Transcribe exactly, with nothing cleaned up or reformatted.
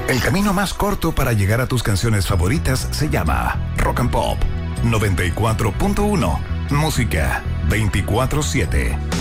El camino más corto para llegar a tus canciones favoritas se llama Rock and Pop noventa y cuatro punto uno. Música veinticuatro siete.